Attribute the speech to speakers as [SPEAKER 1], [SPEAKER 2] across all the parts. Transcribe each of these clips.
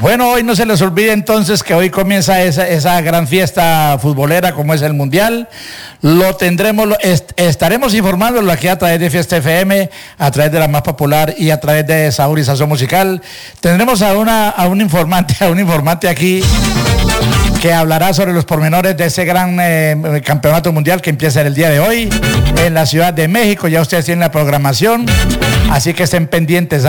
[SPEAKER 1] Bueno, hoy no se les olvide entonces que hoy comienza esa gran fiesta futbolera como es el Mundial. Lo tendremos, estaremos informándolo aquí a través de Fiesta FM, a través de la más popular y a través de Sabor y Sazón Musical. Tendremos a un informante aquí que hablará sobre los pormenores de ese gran campeonato mundial que empieza el día de hoy en la Ciudad de México. Ya ustedes tienen la programación, así que estén pendientes.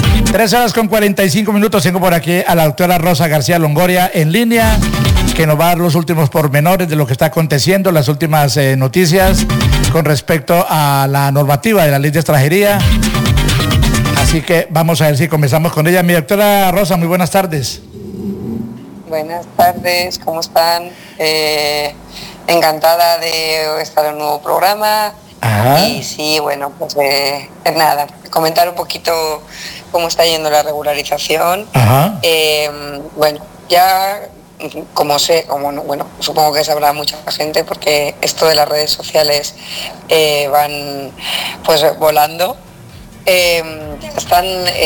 [SPEAKER 1] 3:45. Tengo por aquí a la doctora Rosa García Longoria en línea, que nos va a dar los últimos pormenores de lo que está aconteciendo, las últimas noticias con respecto a la normativa de la ley de extranjería. Así que vamos a ver si comenzamos con ella. Mi doctora Rosa, muy buenas tardes.
[SPEAKER 2] Buenas tardes, ¿cómo están? Encantada de estar en un nuevo programa. Ajá. Y sí, bueno, pues nada, comentar un poquito cómo está yendo la regularización.
[SPEAKER 1] Ajá.
[SPEAKER 2] Bueno, ya supongo que sabrá mucha gente porque esto de las redes sociales van pues volando. Están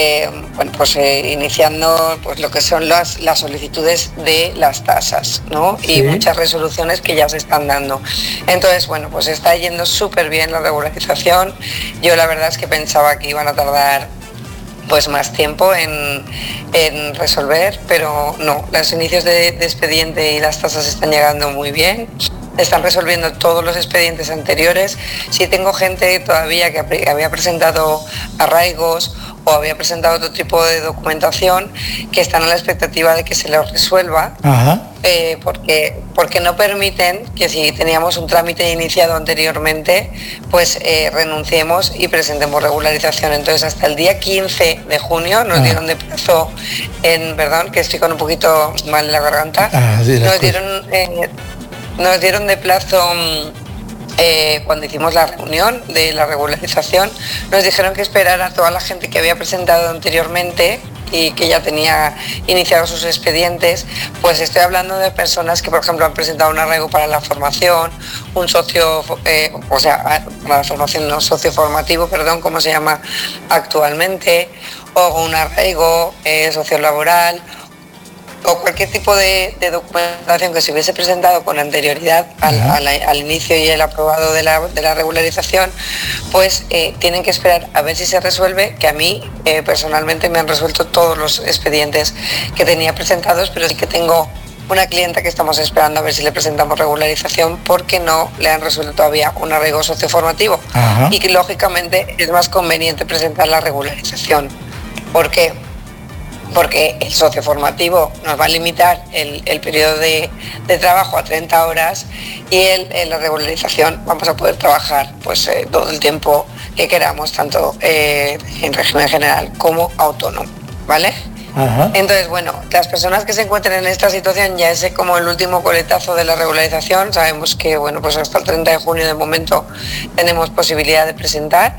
[SPEAKER 2] iniciando pues lo que son las solicitudes de las tasas, ¿no? Sí. Y muchas resoluciones que ya se están dando. Entonces, bueno, pues está yendo súper bien la regularización. Yo la verdad es que pensaba que iban a tardar pues más tiempo en resolver, pero no, los inicios de expediente y las tasas están llegando muy bien. Están resolviendo todos los expedientes anteriores. Si tengo gente todavía que había presentado arraigos o había presentado otro tipo de documentación que están a la expectativa de que se les resuelva, porque no permiten que si teníamos un trámite iniciado anteriormente, pues renunciemos y presentemos regularización. Entonces hasta el día 15 de junio nos dieron de plazo, perdón, que estoy con un poquito mal en la garganta, nos dieron de plazo cuando hicimos la reunión de la regularización. Nos dijeron que esperar a toda la gente que había presentado anteriormente y que ya tenía iniciados sus expedientes. Pues estoy hablando de personas que, por ejemplo, han presentado un arraigo para la formación, un socio, para la formación no, socio formativo, perdón, como se llama actualmente, o un arraigo sociolaboral, o cualquier tipo de documentación que se hubiese presentado con anterioridad al inicio y el aprobado de la regularización, pues tienen que esperar a ver si se resuelve, que a mí personalmente me han resuelto todos los expedientes que tenía presentados, pero sí que tengo una clienta que estamos esperando a ver si le presentamos regularización porque no le han resuelto todavía un arraigo socioformativo. Ajá. Y que lógicamente es más conveniente presentar la regularización. ¿Por qué? Porque el socio formativo nos va a limitar el periodo de trabajo a 30 horas y en la regularización vamos a poder trabajar pues todo el tiempo que queramos, tanto en régimen general como autónomo, ¿vale? Ajá. Entonces, bueno, las personas que se encuentren en esta situación, ya es como el último coletazo de la regularización. Sabemos que, bueno, pues hasta el 30 de junio de momento tenemos posibilidad de presentar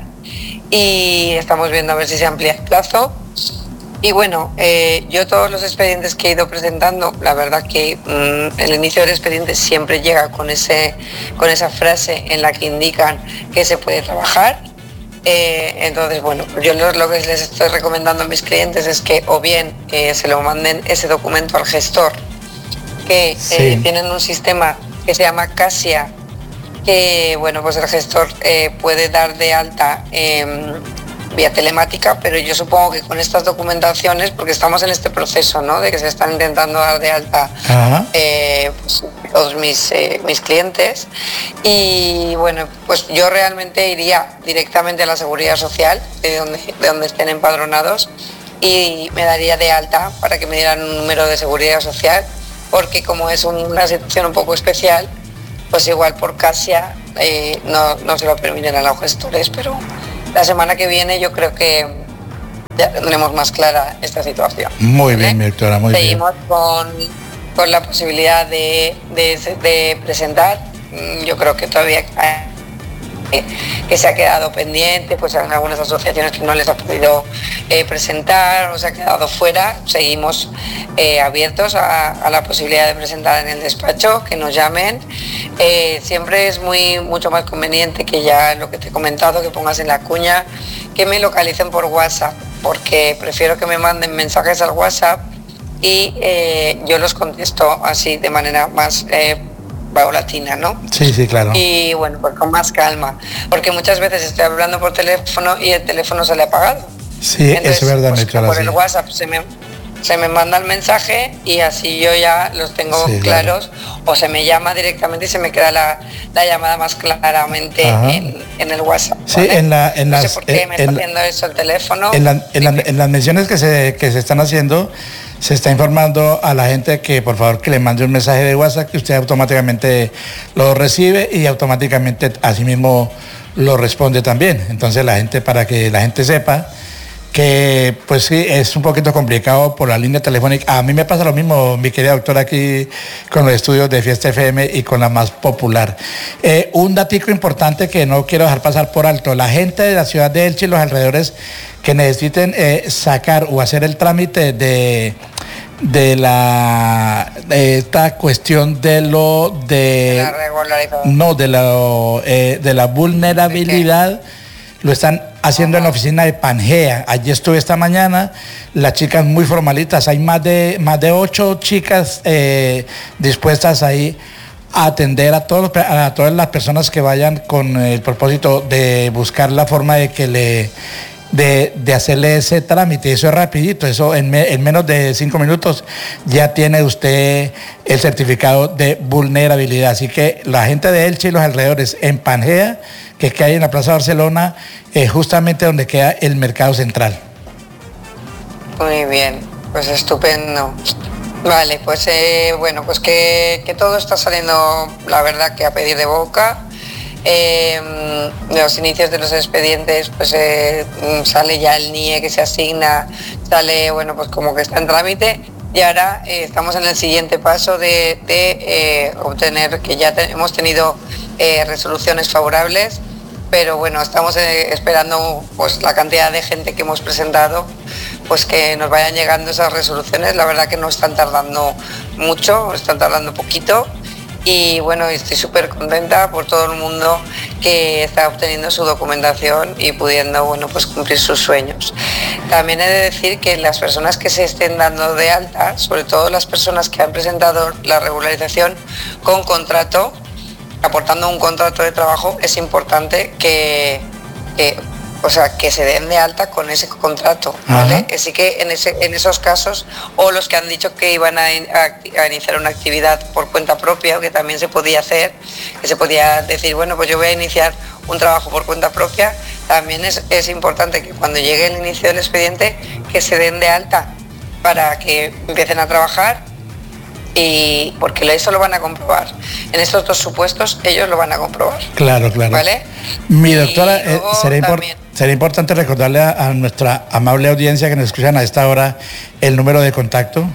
[SPEAKER 2] y estamos viendo a ver si se amplía el plazo. Y bueno, yo todos los expedientes que he ido presentando, la verdad que el inicio del expediente siempre llega con esa frase en la que indican que se puede trabajar. Entonces, bueno, yo lo que les estoy recomendando a mis clientes es que o bien se lo manden ese documento al gestor, que tienen un sistema que se llama Casia, que bueno, pues el gestor puede dar de alta vía telemática, pero yo supongo que con estas documentaciones, porque estamos en este proceso, ¿no?, de que se están intentando dar de alta pues, todos mis clientes, y bueno, pues yo realmente iría directamente a la Seguridad Social, de donde estén empadronados, y me daría de alta para que me dieran un número de Seguridad Social, porque como es una situación un poco especial, pues igual por Casia no se lo permiten a los gestores, pero la semana que viene yo creo que ya tendremos más clara esta situación.
[SPEAKER 1] Muy bien, mi doctora, muy bien.
[SPEAKER 2] Seguimos con la posibilidad de presentar. Yo creo que todavía que se ha quedado pendiente, pues en algunas asociaciones que no les ha podido presentar o se ha quedado fuera. Seguimos abiertos a la posibilidad de presentar en el despacho, que nos llamen. Siempre es mucho más conveniente, que ya lo que te he comentado, que pongas en la cuña, que me localicen por WhatsApp, porque prefiero que me manden mensajes al WhatsApp y yo los contesto así de manera más paulatina, ¿no?
[SPEAKER 1] Sí, claro.
[SPEAKER 2] Y bueno, pues con más calma, porque muchas veces estoy hablando por teléfono y el teléfono sale apagado.
[SPEAKER 1] Sí, entonces, eso es verdad,
[SPEAKER 2] pues, por el WhatsApp se me manda el mensaje y así yo ya los tengo claros, claro. O se me llama directamente y se me queda la llamada más claramente en el WhatsApp, ¿vale?
[SPEAKER 1] Sí,
[SPEAKER 2] no sé por qué me está haciendo eso el teléfono.
[SPEAKER 1] En las menciones que se están haciendo, se está informando a la gente que por favor que le mande un mensaje de WhatsApp que usted automáticamente lo recibe y automáticamente asimismo lo responde también. Entonces para que la gente sepa que pues sí, es un poquito complicado por la línea telefónica. A mí me pasa lo mismo, mi querida doctora, aquí con los estudios de Fiesta FM y con la más popular. Un datico importante que no quiero dejar pasar por alto: la gente de la ciudad de Elche y los alrededores que necesiten sacar o hacer el trámite de esta cuestión de la vulnerabilidad, lo están haciendo en la oficina de Pangea. Allí estuve esta mañana, las chicas muy formalitas, hay más de 8 chicas dispuestas ahí a atender a todas las personas que vayan con el propósito de buscar la forma de hacerle ese trámite. Eso es rapidito, eso en menos de 5 minutos ya tiene usted el certificado de vulnerabilidad. Así que la gente de Elche y los alrededores en Pangea, que hay en la Plaza Barcelona, justamente donde queda el Mercado Central.
[SPEAKER 2] Muy bien, pues estupendo. Vale, pues bueno, pues que todo está saliendo, la verdad, que a pedir de boca. Los inicios de los expedientes, pues sale ya el NIE que se asigna, sale, bueno, pues como que está en trámite, y ahora estamos en el siguiente paso de obtener, que ya hemos tenido resoluciones favorables, pero bueno, estamos esperando pues la cantidad de gente que hemos presentado, pues que nos vayan llegando esas resoluciones. La verdad que no están tardando mucho, están tardando poquito. Y bueno, estoy súper contenta por todo el mundo que está obteniendo su documentación y pudiendo, bueno, pues cumplir sus sueños. También he de decir que las personas que se estén dando de alta, sobre todo las personas que han presentado la regularización con contrato, aportando un contrato de trabajo, es importante que se den de alta con ese contrato, ¿vale? Así que en esos casos, o los que han dicho que iban a iniciar una actividad por cuenta propia, que también se podía hacer, que se podía decir, bueno, pues yo voy a iniciar un trabajo por cuenta propia, también es importante que cuando llegue el inicio del expediente, que se den de alta para que empiecen a trabajar, y porque eso lo van a comprobar. En estos dos supuestos ellos lo van a comprobar.
[SPEAKER 1] Claro.
[SPEAKER 2] ¿Vale?
[SPEAKER 1] Mi doctora, sería importante recordarle a nuestra amable audiencia que nos escuchan a esta hora el número de contacto.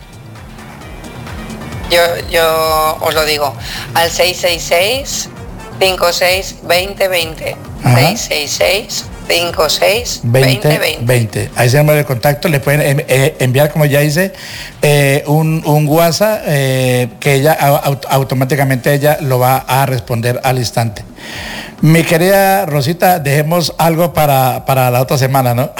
[SPEAKER 2] Yo os lo digo, al 666 56 20 20. 666 56 20 20.
[SPEAKER 1] A ese número de contacto le pueden enviar, como ya dice, un WhatsApp que ella automáticamente ella lo va a responder al instante. Mi querida Rosita, dejemos algo para la otra semana, ¿no?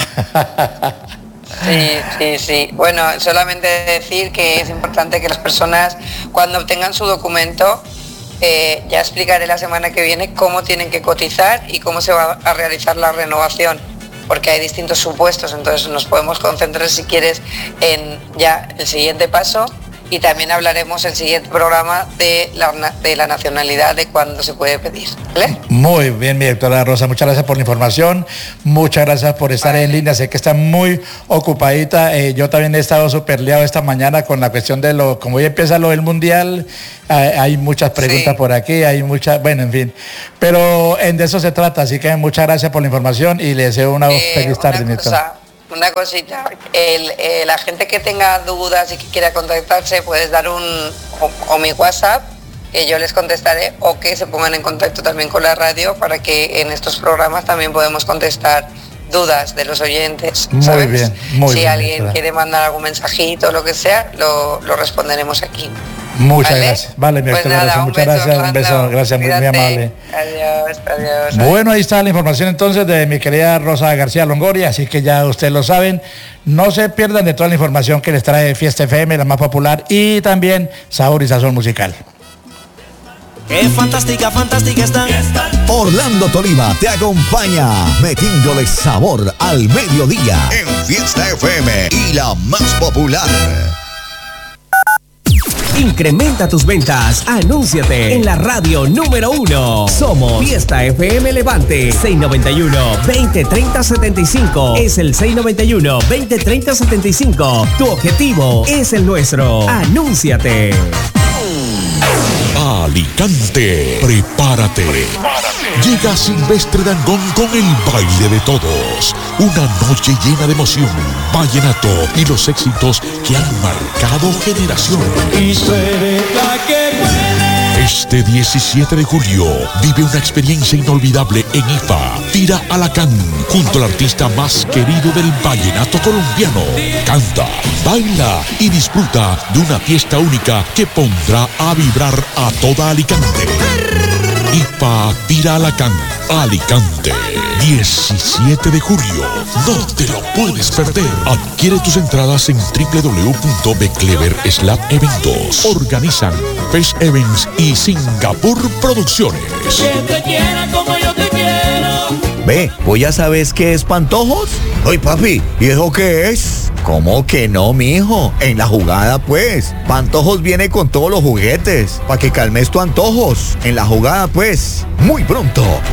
[SPEAKER 2] Sí. Bueno, solamente decir que es importante que las personas, cuando obtengan su documento, ya explicaré la semana que viene cómo tienen que cotizar y cómo se va a realizar la renovación, porque hay distintos supuestos, entonces nos podemos concentrar, si quieres, en ya el siguiente paso, y también hablaremos el siguiente programa de la nacionalidad, de cuándo se puede pedir, ¿vale?
[SPEAKER 1] Muy bien, mi doctora Rosa, muchas gracias por la información, muchas gracias por estar en línea, sé que está muy ocupadita. Yo también he estado súper liado esta mañana con la cuestión de como hoy empieza lo del Mundial, hay muchas preguntas por aquí, hay muchas, bueno, en fin, pero de eso se trata, así que muchas gracias por la información y le deseo una feliz tarde, mi doctora.
[SPEAKER 2] Una cosita, la gente que tenga dudas y que quiera contactarse, puedes dar o mi WhatsApp, que yo les contestaré, o que se pongan en contacto también con la radio, para que en estos programas también podemos contestar dudas de los oyentes, ¿sabes?
[SPEAKER 1] Muy bien.
[SPEAKER 2] Si alguien quiere mandar algún mensajito o lo que sea, lo responderemos aquí.
[SPEAKER 1] Muchas gracias. Vale, mi
[SPEAKER 2] pues
[SPEAKER 1] nada, muchas gracias. Un beso, gracias, muy amable.
[SPEAKER 2] Adiós.
[SPEAKER 1] Bueno, ahí está la información entonces de mi querida Rosa García Longoria, así que ya ustedes lo saben. No se pierdan de toda la información que les trae Fiesta FM, la más popular, y también Sabor y Sazón Musical.
[SPEAKER 3] ¡Qué fantástica está!
[SPEAKER 4] Orlando Tolima te acompaña metiéndole sabor al mediodía en Fiesta FM y la más popular.
[SPEAKER 3] Incrementa tus ventas. Anúnciate en la radio número 1. Somos Fiesta FM Levante. 691-2030-75. Es el 691-2030-75. Tu objetivo es el nuestro. Anúnciate.
[SPEAKER 5] Alicante, prepárate. Llega Silvestre Dangond con el baile de todos. Una noche llena de emoción, vallenato y los éxitos que han marcado generaciones.
[SPEAKER 6] Y tú eres la que puede.
[SPEAKER 5] Este 17 de julio vive una experiencia inolvidable en IFA. Tira Alacán junto al artista más querido del vallenato colombiano. Canta, baila y disfruta de una fiesta única que pondrá a vibrar a toda Alicante. IFA Tira Alacán, Alicante, 17 de julio. No te lo puedes perder. Adquiere tus entradas en www.beclever/eventos. Organizan Fresh Events y Singapur Producciones.
[SPEAKER 6] Que te quiera como yo te quiero.
[SPEAKER 4] Ve, ¿vos ya sabes qué es Pantojos? Ay, papi, ¿y eso qué es? ¿Cómo que no, mijo? En la jugada, pues. Pantojos viene con todos los juguetes, para que calmes tu antojos. En la jugada, pues. Muy pronto.